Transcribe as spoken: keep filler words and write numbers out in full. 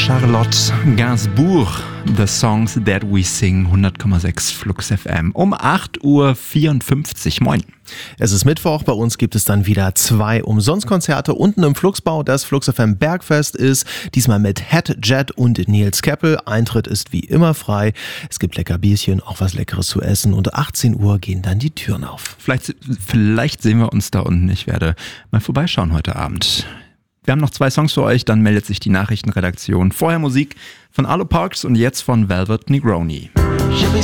Charlotte Gainsbourg, The Songs That We Sing, hundert Komma sechs Flux F M. Um acht Uhr vierundfünfzig. Moin. Es ist Mittwoch, bei uns gibt es dann wieder zwei Umsonstkonzerte unten im Fluxbau. Das Flux F M Bergfest ist diesmal mit Head Jet und Nils Keppel. Eintritt ist wie immer frei. Es gibt lecker Bierchen, auch was Leckeres zu essen. Und achtzehn Uhr gehen dann die Türen auf. Vielleicht, vielleicht sehen wir uns da unten. Ich werde mal vorbeischauen heute Abend. Wir haben noch zwei Songs für euch, dann meldet sich die Nachrichtenredaktion. Vorher Musik von Arlo Parks und jetzt von Velvet Negroni. She'll be